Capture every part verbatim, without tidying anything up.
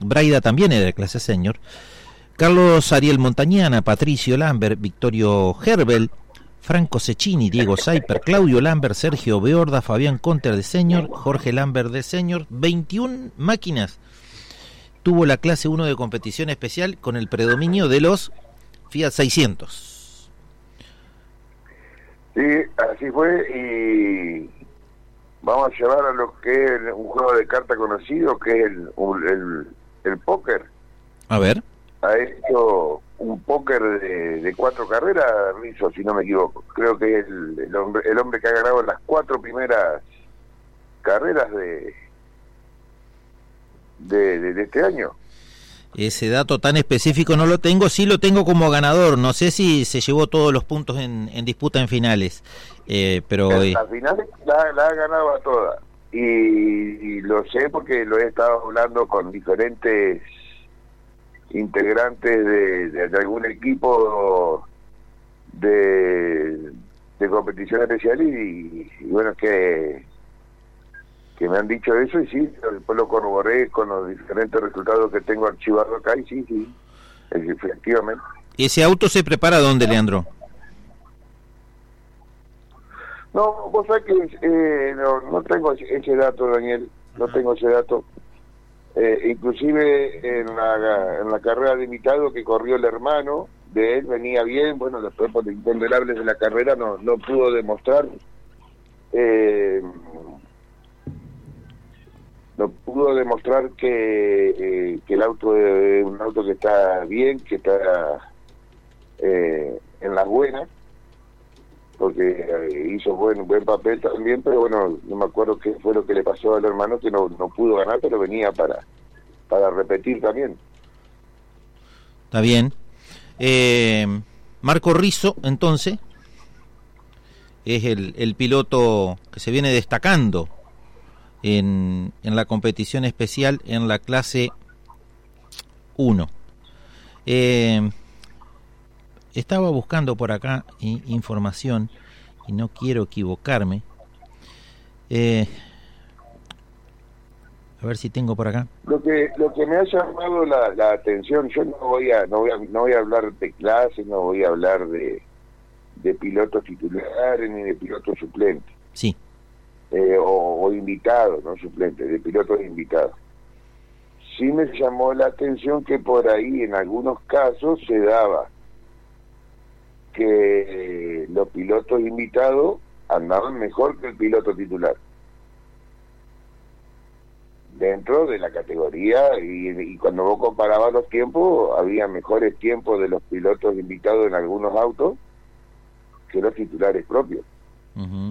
Braida también era de clase senior, Carlos Ariel Montañana, Patricio Lambert, Victorio Herbel, Franco Cecchini, Diego Saiper, Claudio Lambert, Sergio Beorda, Fabián Conter de senior, Jorge Lambert de senior. veintiuna máquinas tuvo la clase uno de competición especial con el predominio de los Fiat seiscientos. Sí, así fue, y vamos a llevar a lo que es un juego de carta conocido, que es el, el, el póker. A ver. Ha hecho un póker de, de cuatro carreras, Rizzo, si no me equivoco. Creo que es el, el, hombre, el hombre que ha ganado las cuatro primeras carreras de de, de, de este año. Ese dato tan específico no lo tengo, sí lo tengo como ganador. No sé si se llevó todos los puntos en, en disputa en finales, eh, pero... En eh... las finales la, la ha ganado a todas. Y, y lo sé porque lo he estado hablando con diferentes integrantes de, de, de algún equipo de, de competición especial, y, y bueno, que que me han dicho eso, y sí, después lo corroboré con los diferentes resultados que tengo archivados acá, y sí, sí, efectivamente. ¿Ese auto se prepara dónde, Leandro? No, vos sabés que eh, no, no tengo ese dato, Daniel, no tengo ese dato. Eh, inclusive en la, en la carrera de invitado que corrió el hermano de él, venía bien, bueno, después por imponderables de la carrera no, no pudo demostrar, eh, no pudo demostrar que, eh, que el auto es un auto que está bien, que está eh, en las buenas, porque eh, hizo buen buen papel también, pero bueno, no me acuerdo qué fue lo que le pasó al hermano, que no, no pudo ganar, pero venía para para repetir también. Está bien. Eh, Marco Rizzo, entonces, es el, el piloto que se viene destacando en, en la competición especial en la clase uno. Eh, estaba buscando por acá i- información y no quiero equivocarme. Eh, a ver si tengo por acá. Lo que lo que me ha llamado la, la atención, yo no voy a no voy a no voy a hablar de clase, no voy a hablar de de pilotos titulares ni de pilotos suplentes. Sí. Eh, o, o invitados, no suplentes, de pilotos invitados. Sí me llamó la atención que por ahí en algunos casos se daba que los pilotos invitados andaban mejor que el piloto titular dentro de la categoría, y, y cuando vos comparabas los tiempos, había mejores tiempos de los pilotos invitados en algunos autos que los titulares propios. Uh-huh.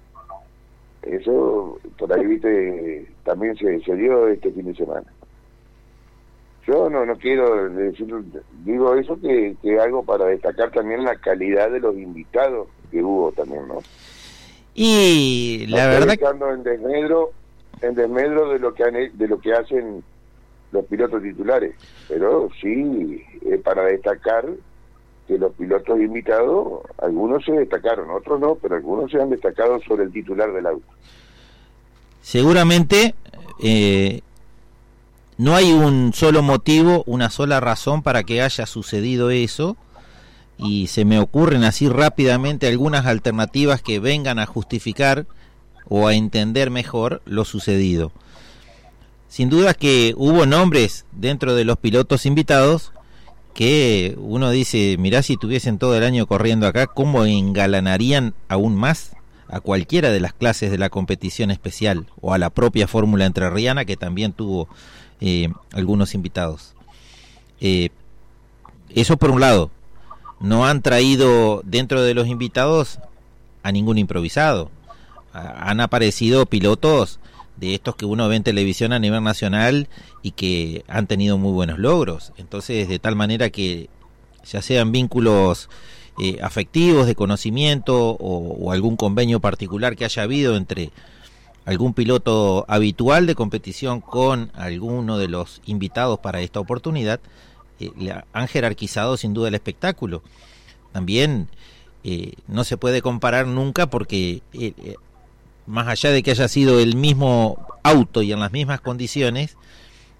Eso por ahí, viste, también se, se dio este fin de semana. Yo no no quiero decir, digo eso, que, que algo para destacar también la calidad de los invitados que hubo también, ¿no? Y la no verdad estando en desmedro en desmedro de lo que han, de lo que hacen los pilotos titulares, pero sí eh, para destacar que los pilotos invitados, algunos se destacaron, otros no, pero algunos se han destacado sobre el titular del auto. Seguramente eh, no hay un solo motivo, una sola razón para que haya sucedido eso, y se me ocurren así rápidamente algunas alternativas que vengan a justificar o a entender mejor lo sucedido. Sin duda que hubo nombres dentro de los pilotos invitados que uno dice, mirá, si tuviesen todo el año corriendo acá, ¿cómo engalanarían aún más a cualquiera de las clases de la competición especial, o a la propia Fórmula Entrerriana, que también tuvo eh, algunos invitados? Eh, eso por un lado. No han traído dentro de los invitados a ningún improvisado. A, han aparecido pilotos de estos que uno ve en televisión a nivel nacional y que han tenido muy buenos logros. Entonces, de tal manera que ya sean vínculos eh, afectivos, de conocimiento, o, o algún convenio particular que haya habido entre algún piloto habitual de competición con alguno de los invitados para esta oportunidad, eh, le han jerarquizado sin duda el espectáculo. También eh, no se puede comparar nunca, porque eh, eh, más allá de que haya sido el mismo auto y en las mismas condiciones,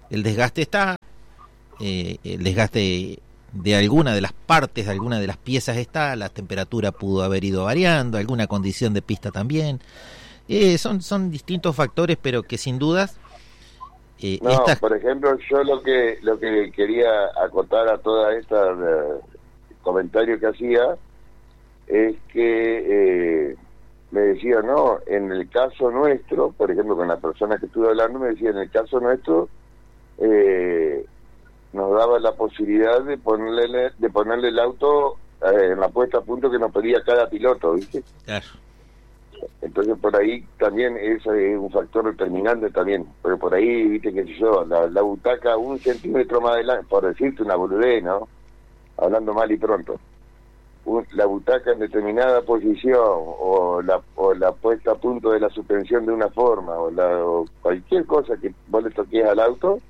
el desgaste está, eh, el desgaste de alguna de las partes, de alguna de las piezas está, la temperatura pudo haber ido variando, alguna condición de pista también. Eh, son, son distintos factores, pero que sin dudas... Eh, no, esta... por ejemplo, yo lo que lo que quería acotar a toda esta uh, comentario que hacía es que... Eh, me decía, no, en el caso nuestro, por ejemplo, con la persona que estuve hablando, me decía, en el caso nuestro, eh, nos daba la posibilidad de ponerle de ponerle el auto eh, en la puesta a punto que nos pedía cada piloto, ¿viste? Claro. Entonces, por ahí también es, es un factor determinante también, pero por ahí, viste, qué sé yo, la, la butaca un centímetro más adelante, por decirte una boludez, ¿no? Hablando mal y pronto. La butaca en determinada posición o la o la puesta a punto de la suspensión de una forma o, la, o cualquier cosa que vos le toques al auto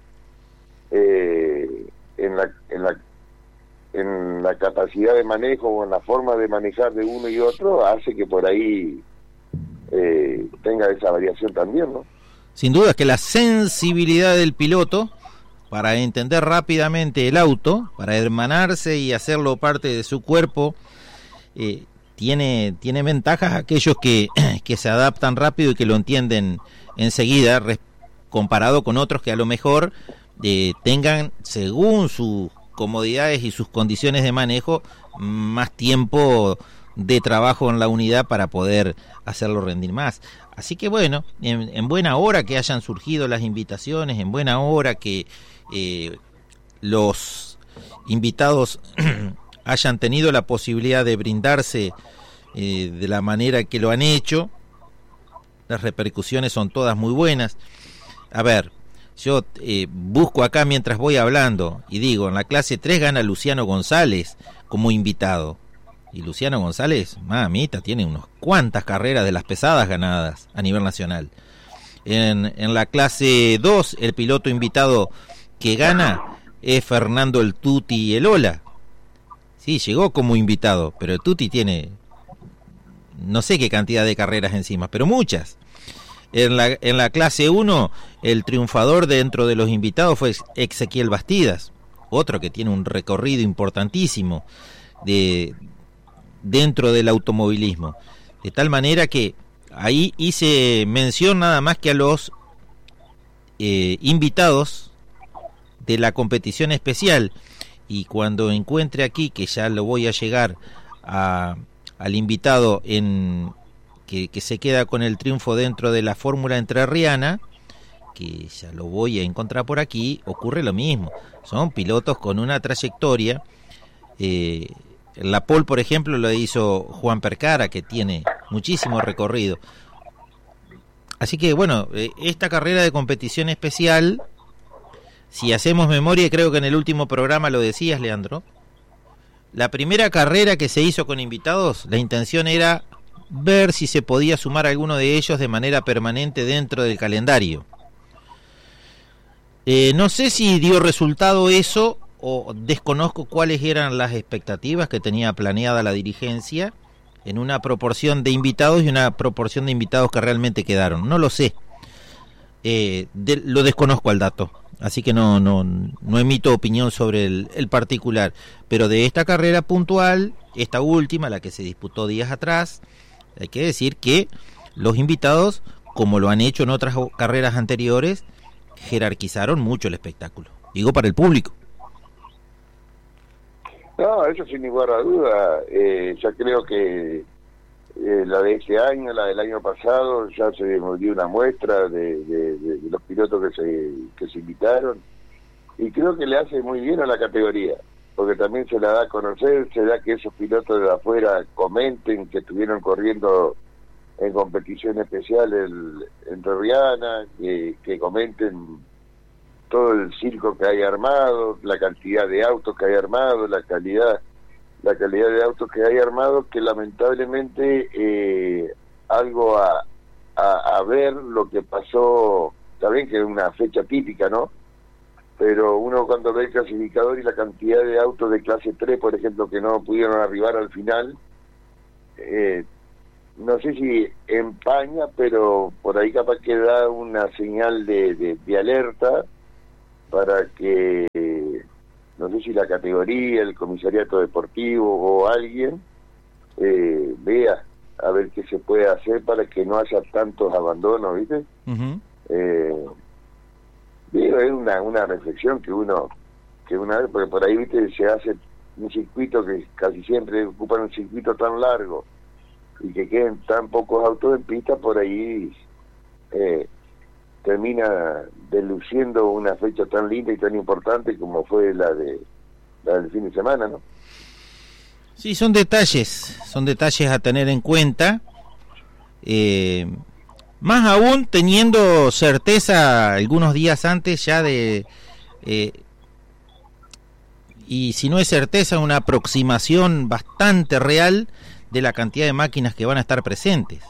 eh, en la en la en la capacidad de manejo o en la forma de manejar de uno y otro hace que por ahí eh, tenga esa variación también, ¿no? Sin duda es que la sensibilidad del piloto para entender rápidamente el auto, para hermanarse y hacerlo parte de su cuerpo, eh, tiene tiene ventajas aquellos que, que se adaptan rápido y que lo entienden enseguida, res, comparado con otros que a lo mejor eh, tengan, según sus comodidades y sus condiciones de manejo, más tiempo de trabajo en la unidad para poder hacerlo rendir más. Así que bueno, en, en buena hora que hayan surgido las invitaciones, en buena hora que eh, los invitados hayan tenido la posibilidad de brindarse eh, de la manera que lo han hecho. Las repercusiones son todas muy buenas. A ver, yo eh, busco acá mientras voy hablando y digo, en la clase tres gana Luciano González como invitado. Y Luciano González, mamita, tiene unas cuantas carreras de las pesadas ganadas a nivel nacional. En, en la clase dos, el piloto invitado que gana es Fernando el Tuti el Ola. Sí, llegó como invitado, pero el Tuti tiene no sé qué cantidad de carreras encima, pero muchas. En la, en la clase uno, el triunfador dentro de los invitados fue Ezequiel Bastidas, otro que tiene un recorrido importantísimo de dentro del automovilismo, de tal manera que ahí hice mención nada más que a los eh, invitados de la competición especial, y cuando encuentre aquí, que ya lo voy a llegar a, al invitado en que, que se queda con el triunfo dentro de la fórmula entrerriana, que ya lo voy a encontrar por aquí, ocurre lo mismo, son pilotos con una trayectoria. eh, La pole, por ejemplo, lo hizo Juan Percara, que tiene muchísimo recorrido. Así que, bueno, esta carrera de competición especial, si hacemos memoria, y creo que en el último programa lo decías, Leandro, la primera carrera que se hizo con invitados, la intención era ver si se podía sumar alguno de ellos de manera permanente dentro del calendario. Eh, no sé si dio resultado eso, o desconozco cuáles eran las expectativas que tenía planeada la dirigencia en una proporción de invitados y una proporción de invitados que realmente quedaron. No lo sé, eh, de, lo desconozco al dato, así que no no no emito opinión sobre el, el particular, pero de esta carrera puntual, esta última, la que se disputó días atrás, hay que decir que los invitados, como lo han hecho en otras carreras anteriores, jerarquizaron mucho el espectáculo, digo, para el público. No, eso sin lugar a duda. Eh, ya creo que eh, la de este año, la del año pasado, ya se dio una muestra de, de, de, de los pilotos que se, que se invitaron, y creo que le hace muy bien a la categoría, porque también se la da a conocer, se da que esos pilotos de afuera comenten que estuvieron corriendo en competición especial el, en Torriana, que, que comenten todo el circo que hay armado, la cantidad de autos que hay armado, la calidad la calidad de autos que hay armado, que lamentablemente eh, algo a, a, a ver lo que pasó, también que es una fecha típica, ¿no? Pero uno cuando ve el clasificador y la cantidad de autos de clase tres, por ejemplo, que no pudieron arribar al final, eh, no sé si empaña, pero por ahí capaz que da una señal de, de, de alerta para que, no sé si la categoría, el comisariato deportivo o alguien, eh, vea a ver qué se puede hacer para que no haya tantos abandonos, ¿viste? Uh-huh. Eh, digo, es una, una reflexión que uno, que una vez, porque por ahí, ¿viste? Se hace un circuito que casi siempre ocupan un circuito tan largo y que queden tan pocos autos en pista, por ahí eh, termina deluciendo una fecha tan linda y tan importante como fue la de la del fin de semana, ¿no? Sí, son detalles, son detalles a tener en cuenta, eh, más aún teniendo certeza algunos días antes ya de, eh, y si no es certeza, una aproximación bastante real de la cantidad de máquinas que van a estar presentes.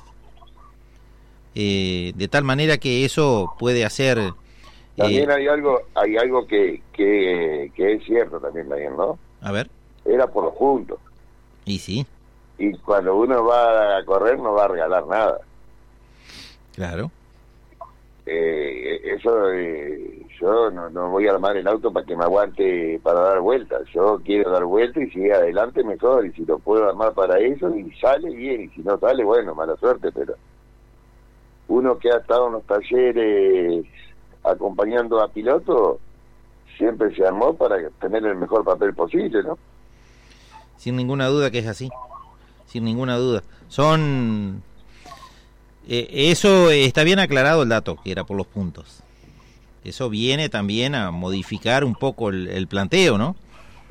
Eh, de tal manera que eso puede hacer... Eh, también hay algo hay algo que, que, que es cierto también, Daniel, ¿no? A ver. Era por los puntos. Y sí. Y cuando uno va a correr no va a regalar nada. Claro. Eh, eso, eh, yo no, no voy a armar el auto para que me aguante para dar vueltas. Yo quiero dar vueltas y si es adelante mejor. Y si lo puedo armar para eso y sale bien. Y si no sale, bueno, mala suerte, pero... Uno que ha estado en los talleres acompañando a pilotos, siempre se armó para tener el mejor papel posible, ¿no? Sin ninguna duda que es así, sin ninguna duda. Son... Eh, eso está bien aclarado el dato, que era por los puntos. Eso viene también a modificar un poco el, el planteo, ¿no?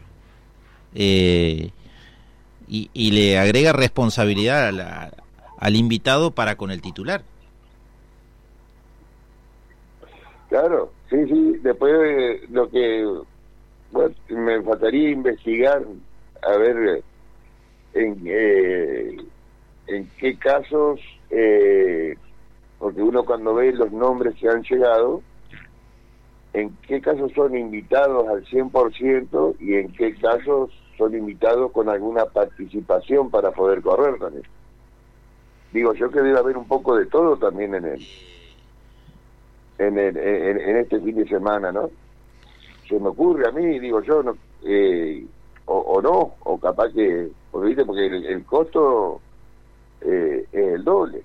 Eh, y, y le agrega responsabilidad a la, al invitado para con el titular. Claro, sí, sí, después de lo que, bueno, me faltaría investigar, a ver en, eh, en qué casos, eh, porque uno cuando ve los nombres que han llegado, en qué casos son invitados al cien por ciento y en qué casos son invitados con alguna participación para poder correr también. Digo yo que debe haber un poco de todo también en él. En, el, en, en este fin de semana, ¿no? Se me ocurre a mí, digo yo, no, eh, o, o no, o capaz que, porque, ¿viste? Porque el, el costo eh, es el doble.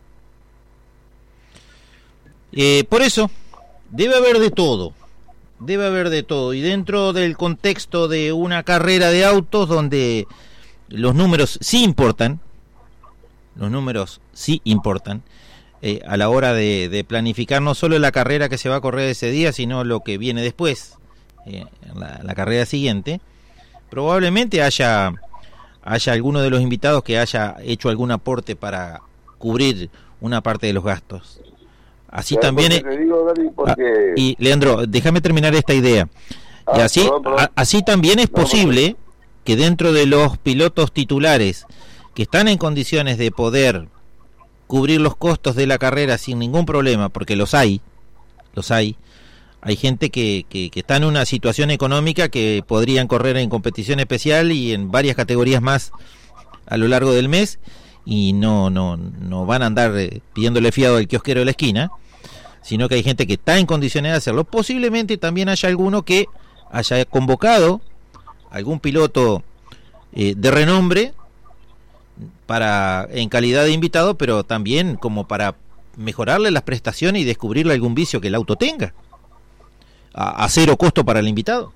Eh, por eso, debe haber de todo, debe haber de todo, y dentro del contexto de una carrera de autos donde los números sí importan, los números sí importan, Eh, a la hora de, de planificar no solo la carrera que se va a correr ese día, sino lo que viene después, eh, la, la carrera siguiente, probablemente haya, haya alguno de los invitados que haya hecho algún aporte para cubrir una parte de los gastos. Así también... Es, digo, David, porque... ah, y Leandro, déjame terminar esta idea. Ah, y así, perdón, perdón. A, así también es posible que dentro de los pilotos titulares que están en condiciones de poder cubrir los costos de la carrera sin ningún problema, porque los hay, los hay, hay gente que, que, que está en una situación económica que podrían correr en competición especial y en varias categorías más a lo largo del mes y no, no, no van a andar pidiéndole fiado al kiosquero de la esquina, sino que hay gente que está en condiciones de hacerlo. Posiblemente también haya alguno que haya convocado algún piloto eh, de renombre para en calidad de invitado, pero también como para mejorarle las prestaciones y descubrirle algún vicio que el auto tenga a, a cero costo para el invitado.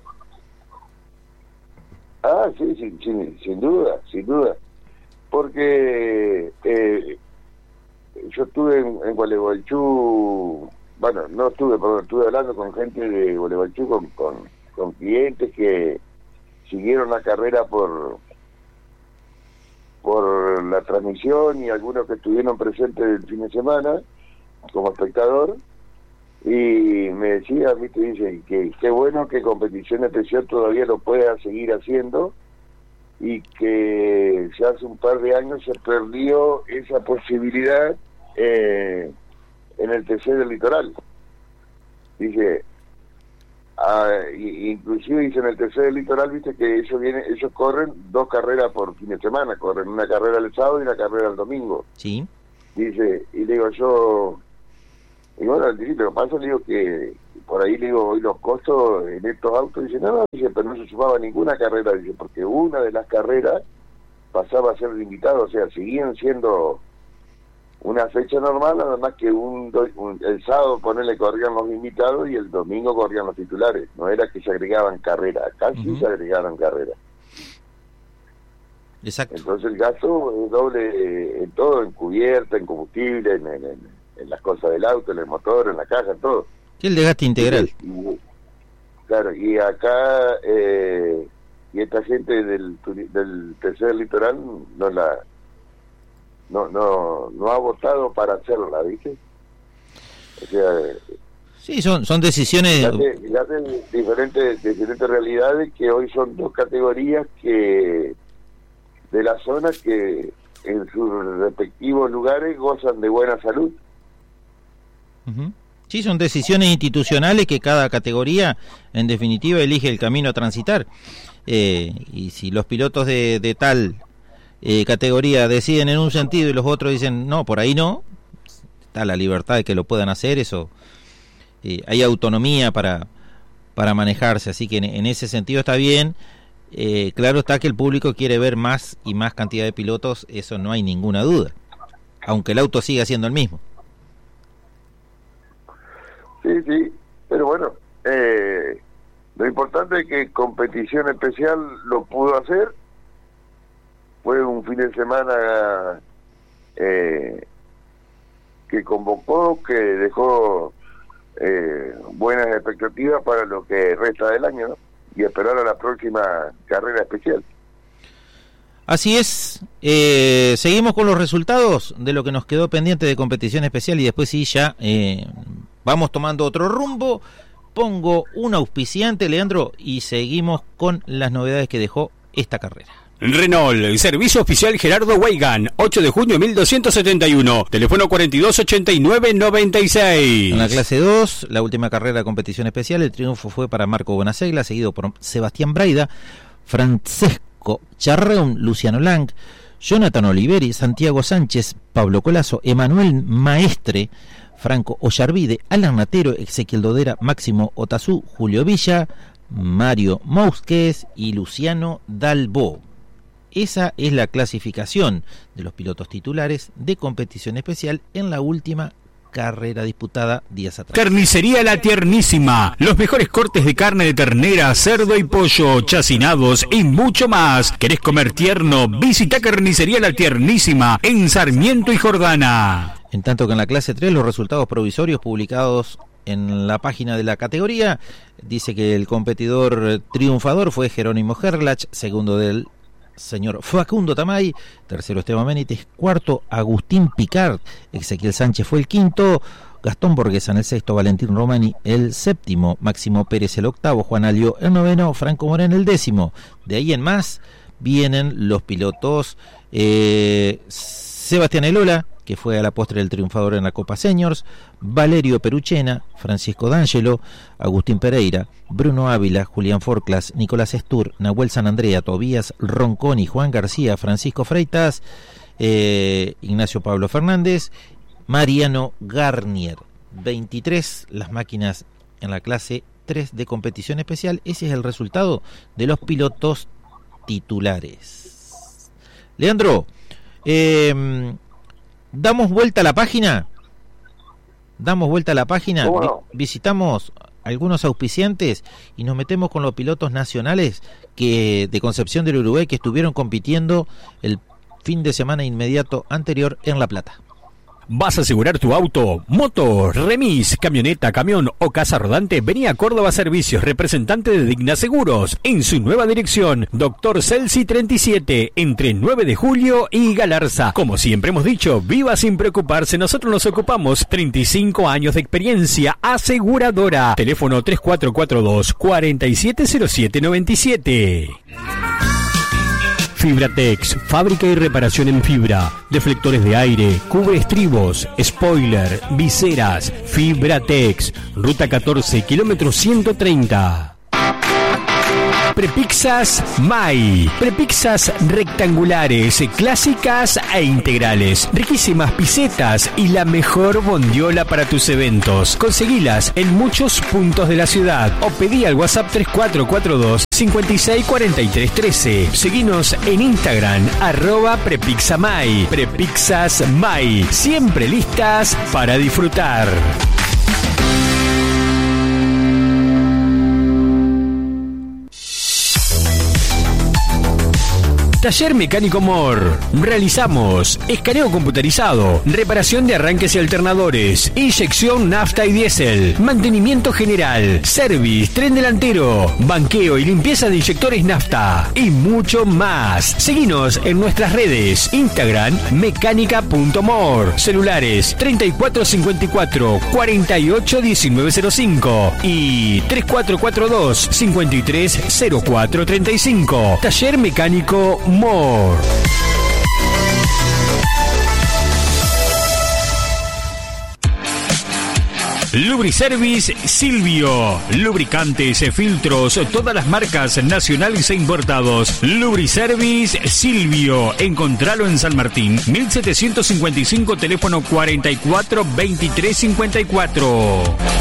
Ah, sí, sí, sí, sin duda, sin duda, porque eh, yo estuve en, en Gualeguaychú, bueno, no estuve, perdón, estuve hablando con gente de Gualeguaychú, con, con, con clientes que siguieron la carrera por por la transmisión y algunos que estuvieron presentes el fin de semana como espectador, y me decía, viste, dice que qué bueno que Competición Especial todavía lo pueda seguir haciendo y que ya hace un par de años se perdió esa posibilidad eh, en el T C del Litoral. Dice, ah, inclusive dice en el T C del Litoral, viste que ellos vienen, ellos corren dos carreras por fin de semana, corren una carrera el sábado y una carrera el domingo. Sí. Dice, y le digo yo, y bueno, lo que pasa, le digo que, por ahí le digo, hoy los costos en estos autos, dice, no, no, dice, pero no se sumaba ninguna carrera, dice, porque una de las carreras pasaba a ser limitado, o sea, seguían siendo una fecha normal, nada más que un, un el sábado ponerle corrían los invitados y el domingo corrían los titulares, no era que se agregaban carreras, acá sí uh-huh. se agregaron carreras. Exacto. Entonces el gasto es doble en todo, en cubierta, en combustible, en, en, en, en las cosas del auto, en el motor, en la caja, en todo. Sí, el desgaste integral. Y, y, claro, y acá eh, y esta gente del del tercer litoral no la no no no ha votado para hacerla, ¿viste? O sea, sí, son son decisiones. Fíjate, fíjate diferentes diferentes realidades, que hoy son dos categorías que de la zona que en sus respectivos lugares gozan de buena salud. Uh-huh. Sí, son decisiones institucionales que cada categoría, en definitiva, elige el camino a transitar. Eh, y si los pilotos de, de tal eh, categoría deciden en un sentido y los otros dicen, no, por ahí no, está la libertad de que lo puedan hacer, eso eh, hay autonomía para, para manejarse, así que en, en ese sentido está bien. Eh, claro está que el público quiere ver más y más cantidad de pilotos, eso no hay ninguna duda, aunque el auto siga siendo el mismo. Sí, sí, pero bueno, eh, lo importante es que competición especial lo pudo hacer, fue un fin de semana eh, que convocó, que dejó eh, buenas expectativas para lo que resta del año, ¿no? Y esperar a la próxima carrera especial. Así es, eh, seguimos con los resultados de lo que nos quedó pendiente de competición especial y después sí ya eh, vamos tomando otro rumbo. Pongo un auspiciante, Leandro, y seguimos con las novedades que dejó esta carrera. Renault, servicio oficial Gerardo Weigand, ocho de junio mil doscientos setenta y uno, teléfono cuarenta y dos ochenta y nueve noventa y seis. En la clase dos, la última carrera de competición especial, el triunfo fue para Marco Bonasegla, seguido por Sebastián Braida, Francesco Charreón, Luciano Lang, Jonathan Oliveri, Santiago Sánchez, Pablo Colazo, Emanuel Maestre, Franco Ollarvide, Alan Natero, Ezequiel Dodera, Máximo Otazú, Julio Villa, Mario Mousquez y Luciano Dalbó. Esa es la clasificación de los pilotos titulares de competición especial en la última carrera disputada días atrás. Carnicería La Tiernísima, los mejores cortes de carne de ternera, cerdo y pollo, chacinados y mucho más. ¿Querés comer tierno? Visita Carnicería La Tiernísima en Sarmiento y Jordana. En tanto que en la clase tres, los resultados provisorios publicados en la página de la categoría dice que el competidor triunfador fue Jerónimo Gerlach, segundo del señor Facundo Tamay, tercero Esteban Benítez, cuarto Agustín Picard, Ezequiel Sánchez fue el quinto, Gastón Borghesa en el sexto, Valentín Romani el séptimo, Máximo Pérez el octavo, Juan Alio el noveno, Franco Morén el décimo. De ahí en más vienen los pilotos eh, Sebastián Elola, que fue a la postre el triunfador en la Copa Seniors, Valerio Peruchena, Francisco D'Angelo, Agustín Pereira, Bruno Ávila, Julián Forclas, Nicolás Estur, Nahuel Sanandrea, Tobías Ronconi, Juan García, Francisco Freitas, eh, Ignacio Pablo Fernández, Mariano Garnier. veintitrés las máquinas en la clase tres de competición especial. Ese es el resultado de los pilotos titulares. Leandro, eh, damos vuelta a la página. Damos vuelta a la página. Bueno. Vi- visitamos algunos auspiciantes y nos metemos con los pilotos nacionales que de Concepción del Uruguay que estuvieron compitiendo el fin de semana inmediato anterior en La Plata. ¿Vas a asegurar tu auto, moto, remis, camioneta, camión o casa rodante? Vení a Córdoba Servicios, representante de Digna Seguros, en su nueva dirección, Doctor Celsi treinta y siete, entre nueve de julio y Galarza. Como siempre hemos dicho, viva sin preocuparse, nosotros nos ocupamos. treinta y cinco años de experiencia aseguradora. Teléfono tres cuatro cuatro dos, cuatro siete cero siete nueve siete. Fibratex, fábrica y reparación en fibra, deflectores de aire, cubre estribos, spoiler, viseras. Fibratex, ruta catorce, kilómetro ciento treinta. Prepizzas May. Prepizzas rectangulares, clásicas e integrales. Riquísimas pisetas y la mejor bondiola para tus eventos. Conseguilas en muchos puntos de la ciudad o pedí al WhatsApp tres cuatro cuatro dos, cinco seis cuatro tres uno tres. Seguinos en Instagram, arroba Prepizzamay. Prepizzas May. Siempre listas para disfrutar. Taller Mecánico Mor. Realizamos escaneo computarizado, reparación de arranques y alternadores, inyección nafta y diésel, mantenimiento general, service, tren delantero, banqueo y limpieza de inyectores nafta y mucho más. Seguinos en nuestras redes, Instagram mecánica punto mor, celulares treinta y cuatro cincuenta y cuatro, cuarenta y ocho diecinueve cero cinco y tres cuatro cuatro dos, cincuenta y tres cero cuatro treinta y cinco. Taller Mecánico Mor. Lubriservice Silvio. Lubricantes, filtros, todas las marcas nacionales e importados. Lubriservice Silvio. Encontralo en San Martín, mil setecientos cincuenta y cinco, teléfono cuarenta y cuatro veintitrés cincuenta y cuatro.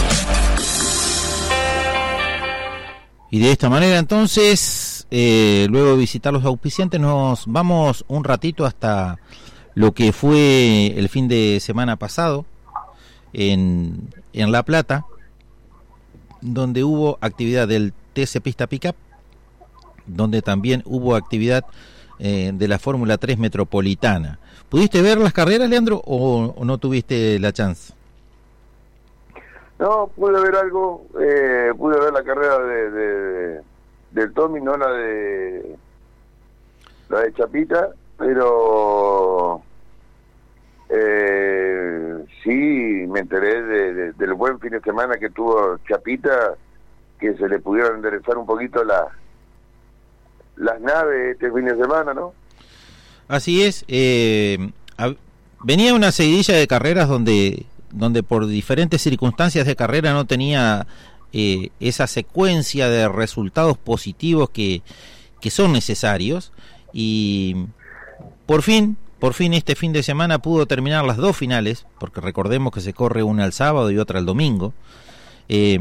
Y de esta manera entonces, eh, luego de visitar los auspiciantes, nos vamos un ratito hasta lo que fue el fin de semana pasado en, en La Plata, donde hubo actividad del T C Pista Pickup, donde también hubo actividad eh, de la Fórmula tres Metropolitana. ¿Pudiste ver las carreras, Leandro, o, o no tuviste la chance? No, pude ver algo, eh, pude ver la carrera de, de del Tommy, no la de la de Chapita, pero eh, sí me enteré de, de, del buen fin de semana que tuvo Chapita, que se le pudieron enderezar un poquito la, las naves este fin de semana, ¿no? Así es, eh, a, venía una seguidilla de carreras donde donde por diferentes circunstancias de carrera no tenía eh, esa secuencia de resultados positivos que, que son necesarios, y por fin, por fin este fin de semana pudo terminar las dos finales, porque recordemos que se corre una el sábado y otra el domingo, eh,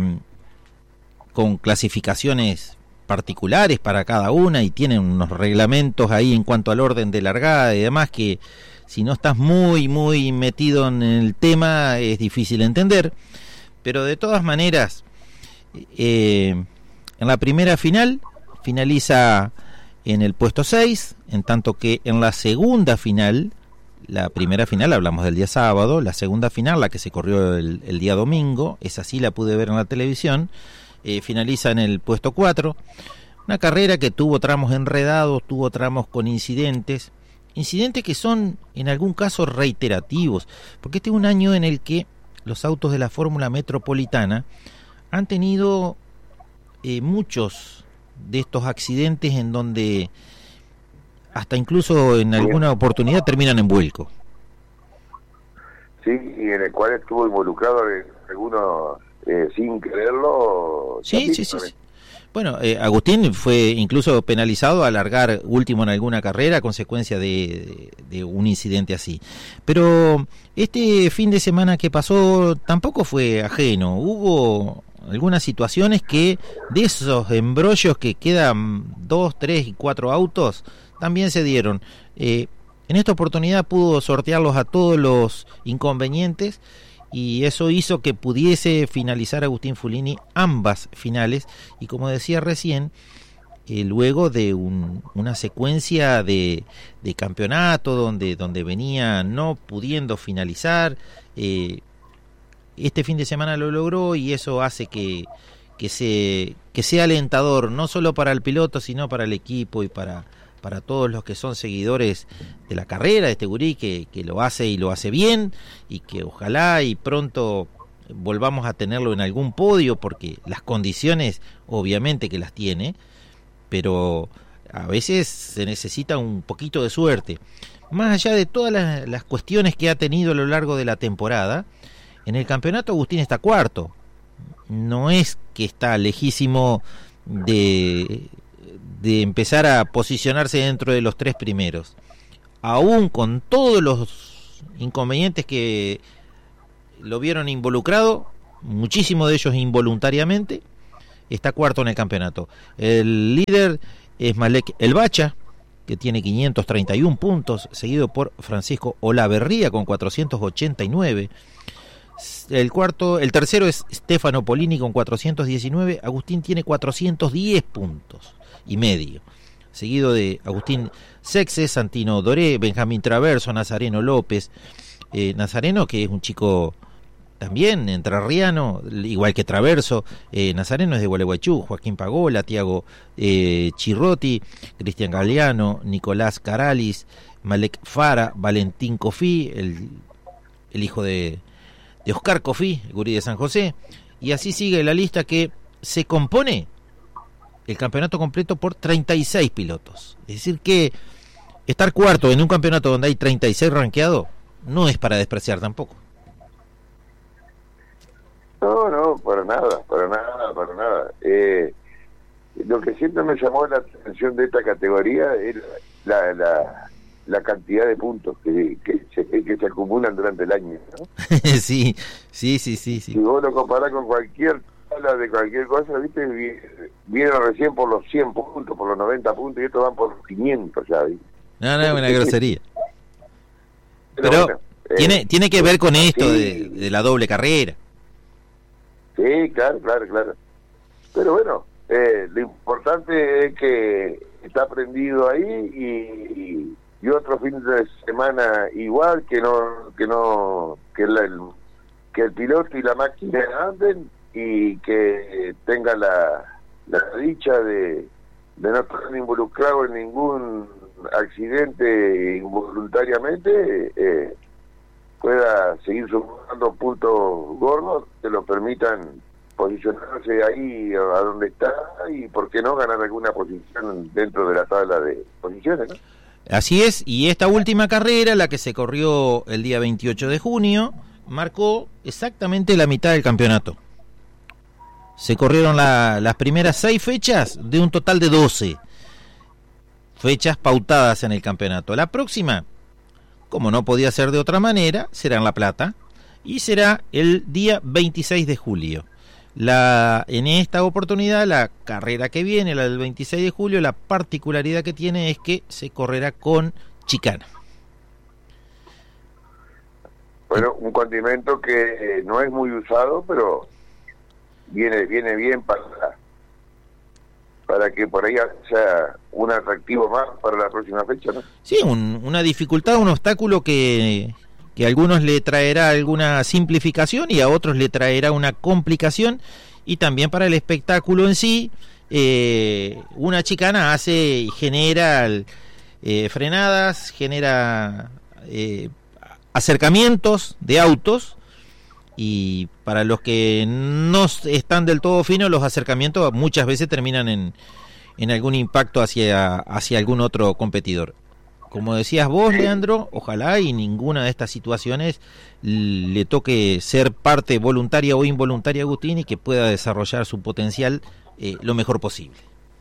con clasificaciones particulares para cada una, y tienen unos reglamentos ahí en cuanto al orden de largada y demás que, si no estás muy, muy metido en el tema, es difícil entender. Pero de todas maneras, eh, en la primera final, finaliza en el puesto seis, en tanto que en la segunda final, la primera final hablamos del día sábado, la segunda final, la que se corrió el, el día domingo, esa sí la pude ver en la televisión, eh, finaliza en el puesto cuatro. Una carrera que tuvo tramos enredados, tuvo tramos con incidentes, incidentes que son en algún caso reiterativos, porque este es un año en el que los autos de la Fórmula Metropolitana han tenido eh, muchos de estos accidentes en donde hasta incluso en alguna oportunidad terminan en vuelco. Sí, y en el cual estuvo involucrado algunos eh, sin quererlo. Sí, sí, sí, sí. Bueno, eh, Agustín fue incluso penalizado a largar último en alguna carrera a consecuencia de, de, de un incidente así. Pero este fin de semana que pasó tampoco fue ajeno. Hubo algunas situaciones que de esos embrollos que quedan dos, tres y cuatro autos también se dieron. Eh, en esta oportunidad pudo sortearlos a todos los inconvenientes, y eso hizo que pudiese finalizar Agustín Fulini ambas finales, y como decía recién, eh, luego de un, una secuencia de, de campeonato donde, donde venía no pudiendo finalizar, eh, este fin de semana lo logró, y eso hace que, que, se, que sea alentador, no solo para el piloto, sino para el equipo y para, para todos los que son seguidores de la carrera de este gurí, que, que lo hace y lo hace bien, y que ojalá y pronto volvamos a tenerlo en algún podio, porque las condiciones obviamente que las tiene, pero a veces se necesita un poquito de suerte. Más allá de todas las, las cuestiones que ha tenido a lo largo de la temporada, en el campeonato Agustín está cuarto. No es que está lejísimo de de empezar a posicionarse dentro de los tres primeros. Aún con todos los inconvenientes que lo vieron involucrado, muchísimos de ellos involuntariamente, está cuarto en el campeonato. El líder es Malek El Bacha, que tiene quinientos treinta y uno puntos, seguido por Francisco Olaverría con cuatrocientos ochenta y nueve. El cuarto, el tercero es Stefano Polini con cuatrocientos diecinueve. Agustín tiene cuatrocientos diez puntos y medio, seguido de Agustín Sexe, Santino Doré, Benjamín Traverso, Nazareno López. eh, Nazareno, que es un chico también entrerriano, igual que Traverso. eh, Nazareno es de Gualeguaychú. Joaquín Pagola, Tiago eh, Chirrotti, Cristian Galeano, Nicolás Caralis, Malek Fara, Valentín Cofí, el, el hijo de, de Oscar Cofí, el gurí de San José. Y así sigue la lista, que se compone el campeonato completo por treinta y seis pilotos. Es decir que estar cuarto en un campeonato donde hay treinta y seis rankeados no es para despreciar tampoco. No, no, para nada, para nada, para nada. Eh, lo que siempre me llamó la atención de esta categoría es la, la, la cantidad de puntos que, que, se, que se acumulan durante el año, ¿no? sí, sí, sí, sí, sí. Si vos lo comparás con cualquier tabla de cualquier cosa, viste, viene recién por los cien puntos, por los noventa puntos, y estos van por los quinientos ya, ¿viste? No, no, es una grosería. Pero, Pero bueno, tiene, eh, tiene que ver con esto sí, de, de la doble carrera. Sí, claro, claro, claro. Pero bueno, eh, lo importante es que está prendido ahí y, y otro fin de semana igual, que no que no que, la, el, que el piloto y la máquina anden y que tenga la, la dicha de, de no estar involucrado en ningún accidente involuntariamente, eh, pueda seguir sumando puntos gordos que lo permitan posicionarse ahí a donde está y por qué no ganar alguna posición dentro de la tabla de posiciones, ¿no? Así es, y esta última carrera, la que se corrió el día veintiocho de junio, marcó exactamente la mitad del campeonato. Se corrieron la, las primeras seis fechas de un total de doce fechas pautadas en el campeonato. La próxima, como no podía ser de otra manera, será en La Plata y será el día veintiséis de julio. La, en esta oportunidad, la carrera que viene, la del veintiséis de julio, la particularidad que tiene es que se correrá con chicana. Bueno, un condimento que eh, no es muy usado, pero viene viene bien para para que por ahí sea un atractivo más para la próxima fecha, ¿no? Sí, un, una dificultad, un obstáculo que, que a algunos le traerá alguna simplificación y a otros le traerá una complicación, y también para el espectáculo en sí, eh, una chicana hace y genera eh, frenadas, genera eh, acercamientos de autos, y para los que no están del todo finos, los acercamientos muchas veces terminan en, en algún impacto hacia, hacia algún otro competidor. Como decías vos, Leandro, ojalá y ninguna de estas situaciones le toque ser parte voluntaria o involuntaria a Agustín, y que pueda desarrollar su potencial eh, lo mejor posible.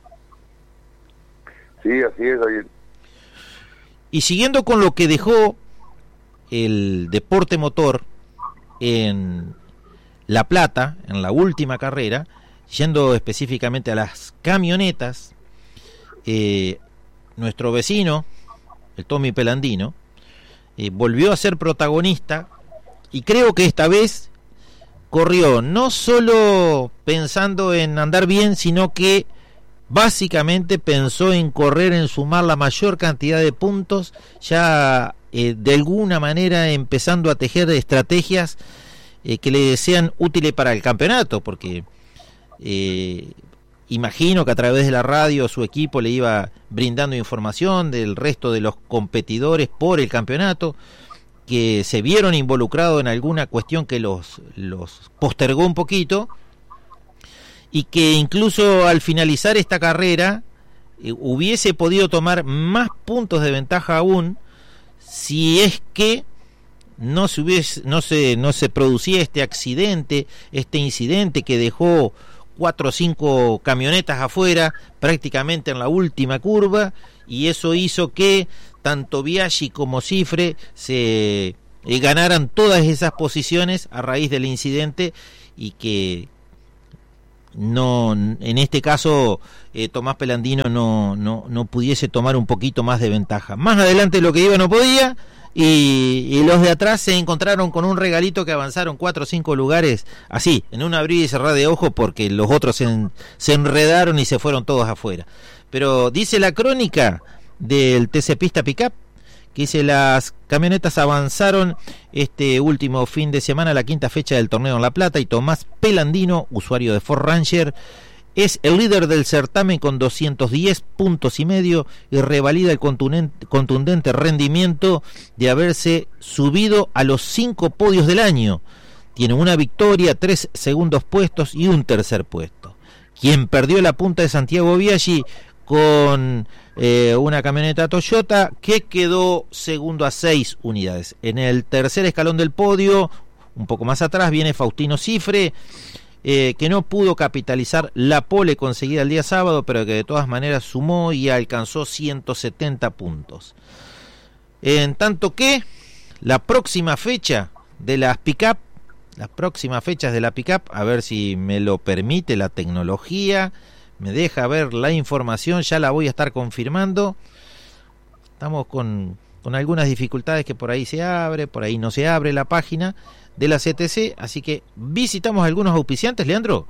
Sí, así es, David. Y siguiendo con lo que dejó el deporte motor en La Plata, en la última carrera, yendo específicamente a las camionetas, eh, nuestro vecino, el Tommy Pelandino, eh, volvió a ser protagonista, y creo que esta vez corrió no solo pensando en andar bien, sino que básicamente pensó en correr, en sumar la mayor cantidad de puntos, ya eh, de alguna manera empezando a tejer estrategias eh, que le sean útiles para el campeonato, porque eh, imagino que a través de la radio su equipo le iba brindando información del resto de los competidores por el campeonato, que se vieron involucrados en alguna cuestión que los, los postergó un poquito, y que incluso al finalizar esta carrera eh, hubiese podido tomar más puntos de ventaja aún, si es que no se hubiese, no se, no se producía este accidente, este incidente que dejó cuatro o cinco camionetas afuera, prácticamente en la última curva, y eso hizo que tanto Biaggi como Cifre se eh, ganaran todas esas posiciones a raíz del incidente, y que no, en este caso eh, Tomás Pelandino no, no, no pudiese tomar un poquito más de ventaja. Más adelante lo que iba no podía, y, y los de atrás se encontraron con un regalito que avanzaron cuatro o cinco lugares así, en un abrir y cerrar de ojos, porque los otros se, en, se enredaron y se fueron todos afuera. Pero dice la crónica del T C Pista Pickup que dice: las camionetas avanzaron este último fin de semana a la quinta fecha del torneo en La Plata, y Tomás Pelandino, usuario de Ford Ranger, es el líder del certamen con doscientos diez puntos y medio, y revalida el contundente, contundente rendimiento de haberse subido a los cinco podios del año. Tiene una victoria, tres segundos puestos y un tercer puesto. Quien perdió la punta de Santiago Biaggi con eh, una camioneta Toyota, que quedó segundo a seis unidades. En el tercer escalón del podio, un poco más atrás, viene Faustino Cifre, eh, que no pudo capitalizar la pole conseguida el día sábado, pero que de todas maneras sumó y alcanzó ciento setenta puntos. En tanto que la próxima fecha de las pick-up, las próximas fechas de la pick-up, a ver si me lo permite la tecnología, me deja ver la información, ya la voy a estar confirmando. Estamos con, con algunas dificultades, que por ahí se abre, por ahí no se abre la página de la C T C, así que visitamos algunos auspiciantes, Leandro,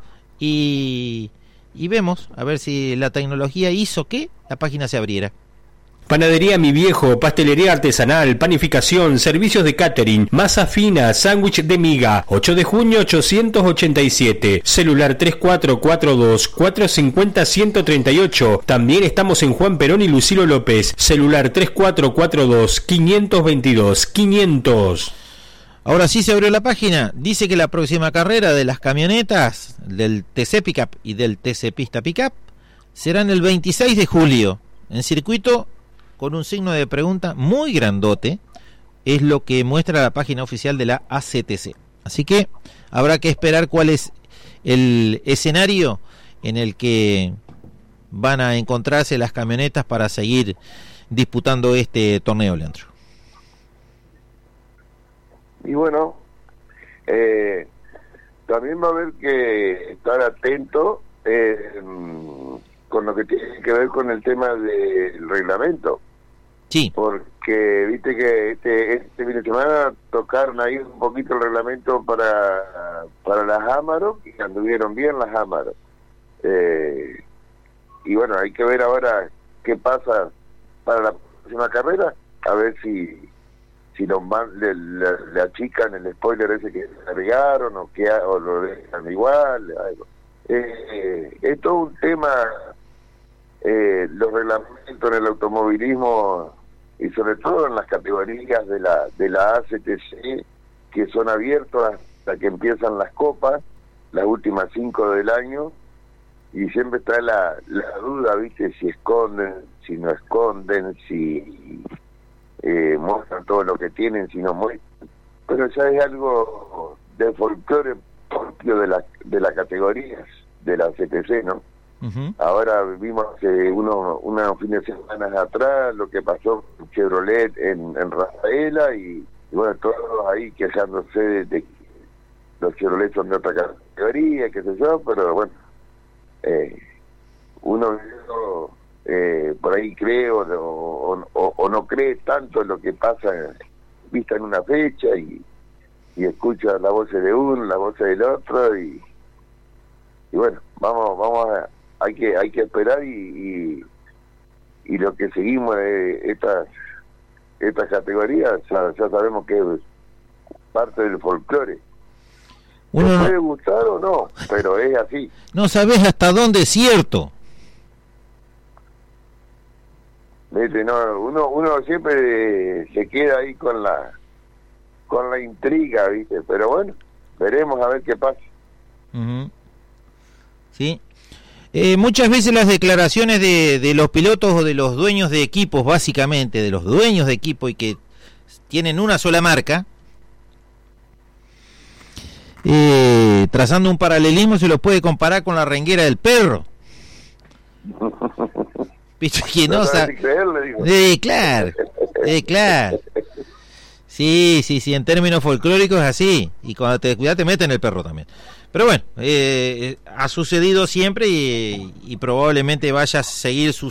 y, y vemos a ver si la tecnología hizo que la página se abriera. Panadería Mi Viejo, pastelería artesanal, panificación, servicios de catering, masa fina, sándwich de miga. ocho de junio ochocientos ochenta y siete, celular tres cuatro cuatro dos, cuatro cinco cero, uno tres ocho. También estamos en Juan Perón y Lucilo López, celular tres cuatro cuatro dos, quinientos veintidós, quinientos. Ahora sí se abrió la página. Dice que la próxima carrera de las camionetas del T C Pickup y del T C Pista Pickup serán el veintiséis de julio en circuito, con un signo de pregunta muy grandote. Es lo que muestra la página oficial de la A C T C. Así que habrá que esperar cuál es el escenario en el que van a encontrarse las camionetas para seguir disputando este torneo, Leandro. Y bueno, eh, también va a haber que estar atento eh, con lo que tiene que ver con el tema del reglamento. Sí. Porque viste que este, este fin de semana tocaron ahí un poquito el reglamento para para las Amarok, y anduvieron bien las Amarok. Eh, y bueno, hay que ver ahora qué pasa para la próxima carrera, a ver si si nos van, le, le, le achican el spoiler ese que agregaron, o, que, o lo dejan igual. Algo. Eh, es todo un tema, eh, los reglamentos en el automovilismo, y sobre todo en las categorías de la de la A C T C, que son abiertos hasta que empiezan las copas, las últimas cinco del año, y siempre está la, la duda, viste, si esconden, si no esconden, si eh, muestran todo lo que tienen, si no muestran. Pero ya es algo de folclore propio de la de las categorías de la C T C, ¿no? Uh-huh. Ahora vimos hace uno, unos fines de semana atrás lo que pasó con Chevrolet en, en Rafaela, y, y bueno, todos ahí quejándose de, de que los Chevrolet son de otra categoría, qué sé yo, pero bueno, eh, uno eh, por ahí cree o, o, o, o no cree tanto en lo que pasa vista en una fecha, y, y escucha la voz de uno, la voz del otro, y, y bueno, vamos vamos a hay que hay que esperar, y, y, y lo que seguimos de estas estas categorías ya, ya sabemos que es parte del folclore. Uno ¿Te no puede gustar o no? Pero es así. No sabes hasta dónde es cierto. ¿Viste? No, uno uno siempre se queda ahí con la con la intriga, ¿viste? Pero bueno, veremos a ver qué pasa. Uh-huh. Sí. Eh, muchas veces las declaraciones de, de los pilotos o de los dueños de equipos, básicamente de los dueños de equipo y que tienen una sola marca, eh, trazando un paralelismo, se lo puede comparar con la renguera del perro. Que no, no sa- eh, claro, eh, claro. Sí, sí, sí, en términos folclóricos es así. Y cuando te cuidas te meten el perro también. Pero bueno, eh, ha sucedido siempre y, y probablemente vaya a seguir sucediendo.